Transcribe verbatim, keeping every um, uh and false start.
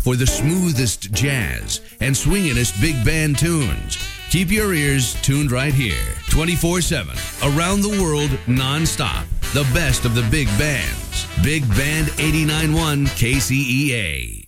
for the smoothest jazz and swinginest big band tunes. Keep your ears tuned right here, twenty-four seven, around the world, nonstop. The best of the big bands. Big Band eighty-nine point one K C E A.